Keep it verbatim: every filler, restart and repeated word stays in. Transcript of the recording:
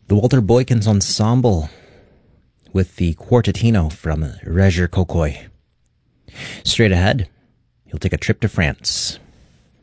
The Walter Boykins Ensemble with the Quartetino from Reger Kokoi. Straight ahead, he'll take a trip to France.